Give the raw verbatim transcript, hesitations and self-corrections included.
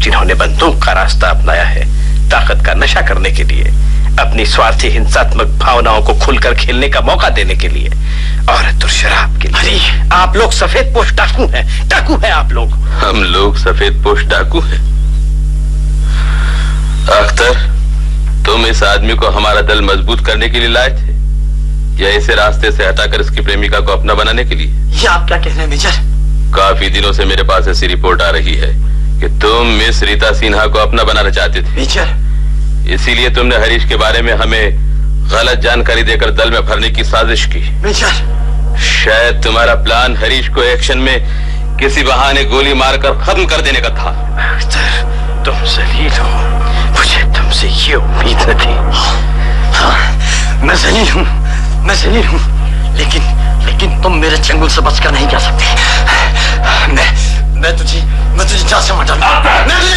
जिन्होंने बंदूक का रास्ता अपनाया है ताकत का नशा करने के लिए, अपनी स्वार्थी हिंसात्मक भावनाओं को खुलकर खेलने का मौका देने के लिए, औरत और शराब के लिए। आप लोग सफेद पोश डाकू हैं, डाकू हैं आप लोग। हम लोग सफेद पोश डाकू हैं? अख्तर, तुम इस आदमी को हमारा दल मजबूत करने के लिए लाए थे या इसे रास्ते से हटाकर इसकी प्रेमिका को अपना बनाने के लिए? ये आप क्या कह रहे हैं मेजर? काफी दिनों से मेरे पास ऐसी रिपोर्ट आ रही है कि तुम मिस रीता सिन्हा को अपना बनाना चाहते थे। मेजर, इसीलिए तुमने हरीश के बारे में हमें गलत जानकारी देकर दल में भरने की साजिश की। मेजर, शायद तुम्हारा प्लान हरीश को एक्शन में किसी बहाने गोली मारकर खत्म कर देने का था। अख्तर, तुम जलील हो, मुझे तुमसे ये उम्मीद न थी। हाँ, मैं जलील हूँ, मैं जलील हूँ, लेकिन लेकिन तुम मेरे चंगुल से बचकर नहीं जा सकते। मैं मैं तुझे मैं तुझे जान से मार डालूंगा। मैं तुझे